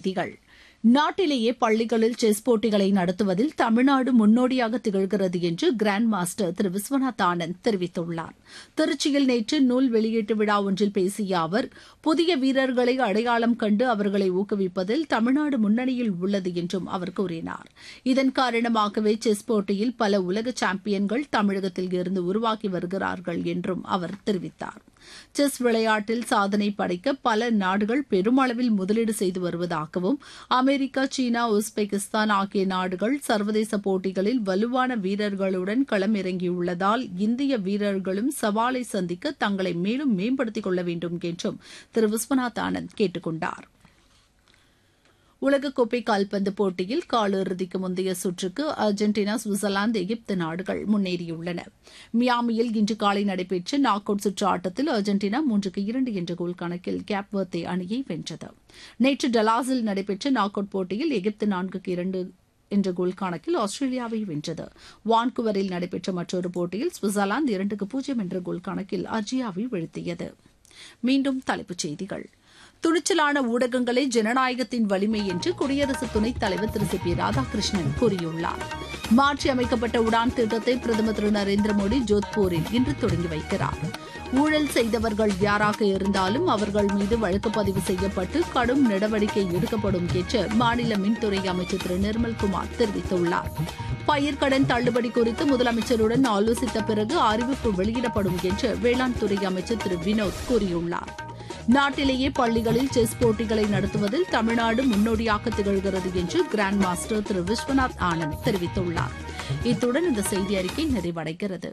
செய்திகள். நாட்டிலேயே பள்ளிகளில் செஸ் போட்டிகளை நடத்துவதில் தமிழ்நாடு முன்னோடியாக திகழ்கிறது என்று கிராண்ட் மாஸ்டர் திரு விஸ்வநாத் ஆனந்த் தெரிவித்துள்ளார். திருச்சியில் நேற்று நூல் வெளியீட்டு விழா ஒன்றில் பேசிய அவர், புதிய வீரர்களை அடையாளம் கண்டு அவர்களை ஊக்குவிப்பதில் தமிழ்நாடு முன்னணியில் உள்ளது என்றும் அவர் கூறினார். இதன் காரணமாகவே செஸ் போட்டியில் பல உலக சாம்பியன்கள் தமிழகத்தில் இருந்து உருவாகி வருகிறார்கள் என்றும் அவர் தெரிவித்தார். செஸ் விளையாட்டில் சாதனை படைக்க பல நாடுகள் பெருமளவில் முதலீடு செய்து வருவதாகவும், அமெரிக்கா, சீனா, உஸ்பெகிஸ்தான் ஆகிய நாடுகள் சர்வதேச போட்டிகளில் வலுவான வீரர்களுடன் களமிறங்கியுள்ளதால் இந்திய வீரர்களும் சவாலை சந்திக்க தங்களை மேலும் மேம்படுத்திக் கொள்ள வேண்டும் என்றும் திரு விஸ்வநாத் ஆனந்த் கேட்டுக் கொண்டார். உலகக்கோப்பை கால்பந்து போட்டியில் காலிறுதிக்கு முந்தைய சுற்றுக்கு அர்ஜென்டினா, சுவிட்சர்லாந்து, எகிப்து நாடுகள் முன்னேறியுள்ளன. மியாமியில் இன்று காலை நடைபெற்ற நாக் அவுட் சுற்று ஆட்டத்தில் அர்ஜென்டினா 3-2 என்ற கோல் கணக்கில் கேப் வெர்தே அணியை வென்றது. நேற்று டலாஸில் நடைபெற்ற நாக் அவுட் போட்டியில் எகிப்து 4-2 என்ற கோல் கணக்கில் ஆஸ்திரேலியாவை வென்றது. வான்குவரில் நடைபெற்ற மற்றொரு போட்டியில் சுவிட்சர்லாந்து 2-0 என்ற கோல் கணக்கில் அர்ஜியாவை வீழ்த்தியது. மீண்டும் தலைப்புச் செய்திகள். துணிச்சலான ஊடகங்களே ஜனநாயகத்தின் வலிமை என்று குடியரசு துணைத் தலைவர் திரு சி பி ராதாகிருஷ்ணன் கூறியுள்ளார். மாற்றி அமைக்கப்பட்ட உடான் திட்டத்தை பிரதமர் திரு நரேந்திர மோடி ஜோத்பூரில் இன்று தொடங்கி வைக்கிறார். ஊழல் செய்தவர்கள் யாராக இருந்தாலும் அவர்கள் மீது வழக்கு பதிவு செய்யப்பட்டு கடும் நடவடிக்கை எடுக்கப்படும் என்று மாநில மின்துறை அமைச்சர் திரு நிர்மல்குமார் தெரிவித்துள்ளார். பயிர்க்கடன் தள்ளுபடி குறித்து முதலமைச்சருடன் ஆலோசித்த பிறகு அறிவிப்பு வெளியிடப்படும் என்று வேளாண் துறை அமைச்சர் திரு வினோத் கூறியுள்ளார். நாட்டிலேயே பள்ளிகளில் செஸ் போட்டிகளை நடத்துவதில் தமிழ்நாடு முன்னோடியாக திகழ்கிறது என்று கிராண்ட் மாஸ்டர் திரு விஸ்வநாத் ஆனந்த் தெரிவித்துள்ளார். இத்துடன் இந்த செய்தி அறிக்கை நிறைவடைகிறது.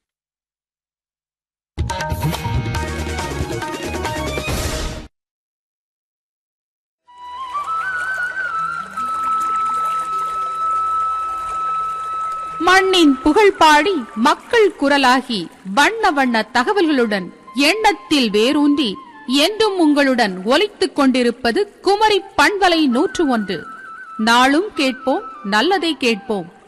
மண்ணின் புகழ் பாடி மக்கள் குரலாகி வண்ண வண்ண தகவல்களுடன் எண்ணத்தில் வேரூன்றி என்றும் உங்களுடன் ஒலித்துக் கொண்டிருப்பது குமரி பண்பலை 101. நாளும் கேட்போம், நல்லதை கேட்போம்.